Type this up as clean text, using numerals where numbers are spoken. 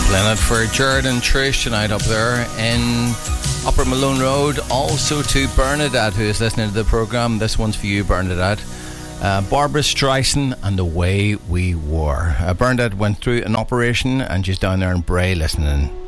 Playing it for Jared and Trish tonight up there in Upper Malone Road. Also to Bernadette, who is listening to the programme. This one's for you, Bernadette. Barbara Streisand and The Way We Were. Bernadette went through an operation and she's down there in Bray listening.